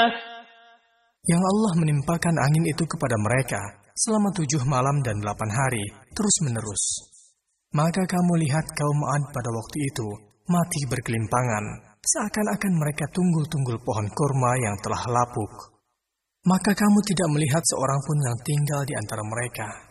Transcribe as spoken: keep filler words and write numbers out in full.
Yang Allah menimpakan angin itu kepada mereka selama tujuh malam dan delapan hari, terus-menerus. Maka kamu lihat kaum Ad pada waktu itu mati berkelimpangan, seakan-akan mereka tunggul-tunggul pohon kurma yang telah lapuk. Maka kamu tidak melihat seorang pun yang tinggal di antara mereka.